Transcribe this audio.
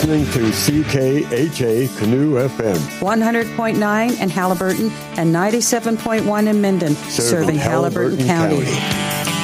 listening to CKHA Canoe FM. 100.9 in Halliburton and 97.1 in Minden, serving Halliburton County.